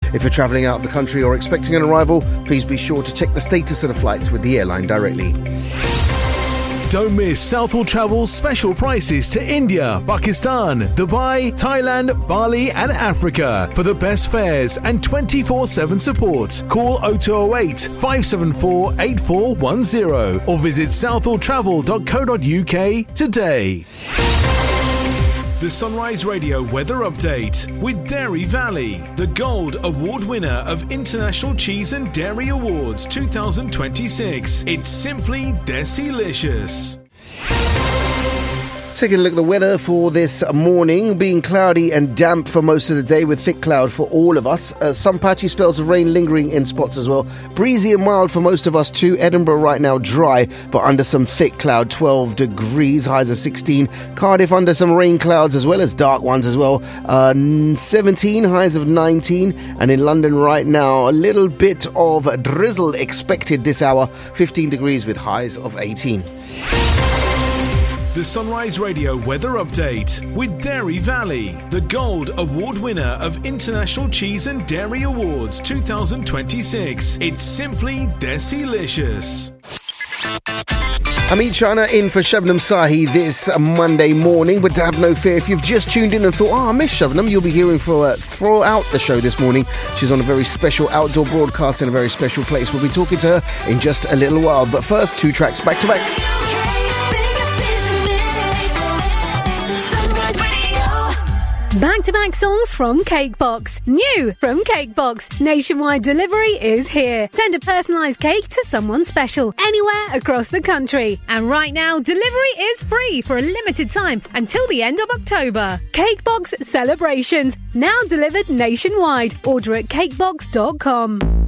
If you're travelling out of the country or expecting an arrival, please be sure to check the status of the flight with the airline directly. Don't miss Southall Travel's special prices to India, Pakistan, Dubai, Thailand, Bali and Africa. For the best fares and 24/7 support, call 0208 574 8410 or visit southalltravel.co.uk today. The Sunrise Radio Weather Update with Dairy Valley, the Gold Award winner of International Cheese and Dairy Awards 2026. It's simply Desilicious. Taking a look at the weather for this morning, being cloudy and damp for most of the day with thick cloud for all of us. Some patchy spells of rain lingering in spots as well. Breezy and mild for most of us too. Edinburgh right now dry, but under some thick cloud, 12 degrees, highs of 16. Cardiff under some rain clouds as well as dark ones as well. 17, highs of 19. And in London right now, a little bit of drizzle expected this hour. 15 degrees with highs of 18. The Sunrise Radio Weather Update with Dairy Valley, the Gold Award winner of International Cheese and Dairy Awards 2026. It's simply Desilicious. Amit Chana in for Shabnam Sahi this Monday morning, but have no fear if you've just tuned in and thought, I miss Shabnam, you'll be hearing throughout the show this morning. She's on a very special outdoor broadcast in a very special place. We'll be talking to her in just a little while, but first, 2 tracks back to back. Back-to-back songs from Cakebox. New from Cakebox. Nationwide delivery is here. Send a personalised cake to someone special anywhere across the country. And right now, delivery is free for a limited time until the end of October. Cakebox Celebrations. Now delivered nationwide. Order at cakebox.com.